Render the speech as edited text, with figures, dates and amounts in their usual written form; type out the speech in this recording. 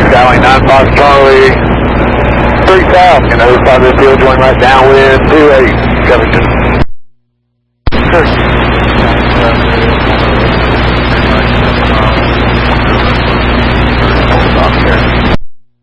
Skylane 9 Fox Charlie, 3000, over 5 field, join right downwind, 28, Covington.